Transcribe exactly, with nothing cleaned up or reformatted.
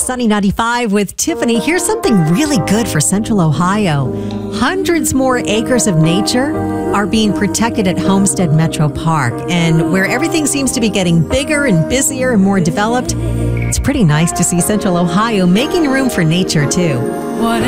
Sunny ninety-five with Tiffany. Here's something really good for Central Ohio. Hundreds more acres of nature are being protected at Homestead Metro Park. And where everything seems to be getting bigger and busier and more developed, it's pretty nice to see Central Ohio making room for nature, too.